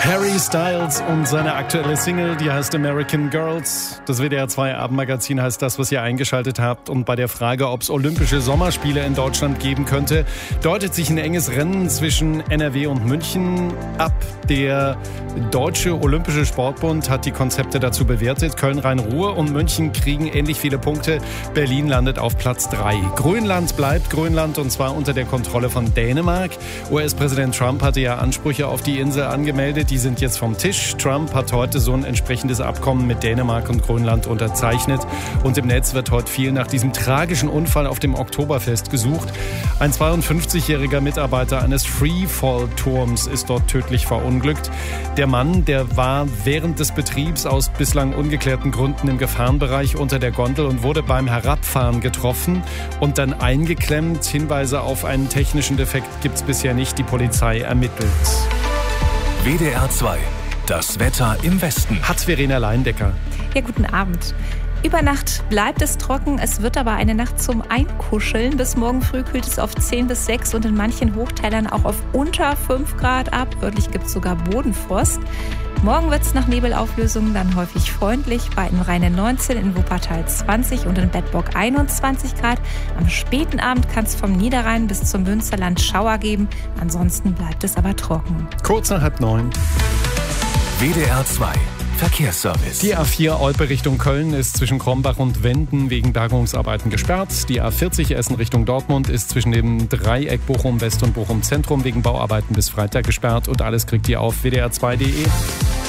Harry Styles und seine aktuelle Single, die heißt American Girls. Das WDR 2 Abendmagazin heißt das, was ihr eingeschaltet habt. Und bei der Frage, ob es Olympische Sommerspiele in Deutschland geben könnte, deutet sich ein enges Rennen zwischen NRW und München ab. Der Deutsche Olympische Sportbund hat die Konzepte dazu bewertet. Köln-Rhein-Ruhr und München kriegen ähnlich viele Punkte. Berlin landet auf Platz 3. Grönland bleibt Grönland, und zwar unter der Kontrolle von Dänemark. US-Präsident Trump hatte ja Ansprüche auf die Insel angemeldet. Die sind jetzt vom Tisch. Trump hat heute so ein entsprechendes Abkommen mit Dänemark und Grönland unterzeichnet. Und im Netz wird heute viel nach diesem tragischen Unfall auf dem Oktoberfest gesucht. Ein 52-jähriger Mitarbeiter eines Freefall-Turms ist dort tödlich verunglückt. Der Mann, der war während des Betriebs aus bislang ungeklärten Gründen im Gefahrenbereich unter der Gondel und wurde beim Herabfahren getroffen und dann eingeklemmt. Hinweise auf einen technischen Defekt gibt es bisher nicht. Die Polizei ermittelt. WDR 2, das Wetter im Westen. Hat Verena Leindecker. Ja, guten Abend. Über Nacht bleibt es trocken, es wird aber eine Nacht zum Einkuscheln. Bis morgen früh kühlt es auf 10 bis 6 und in manchen Hochtälern auch auf unter 5 Grad ab. Örtlich gibt es sogar Bodenfrost. Morgen wird es nach Nebelauflösungen dann häufig freundlich. Bei in Rheine 19, in Wuppertal 20 und in Bedburg 21 Grad. Am späten Abend kann es vom Niederrhein bis zum Münsterland Schauer geben. Ansonsten bleibt es aber trocken. Kurz nach 8:30. WDR 2. Verkehrsservice. Die A4 Olpe Richtung Köln ist zwischen Krombach und Wenden wegen Bergungsarbeiten gesperrt. Die A40 Essen Richtung Dortmund ist zwischen dem Dreieck Bochum West und Bochum Zentrum wegen Bauarbeiten bis Freitag gesperrt. Und alles kriegt ihr auf wdr2.de.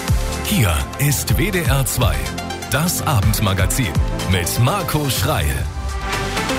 Hier ist WDR 2, das Abendmagazin mit Marco Schreil.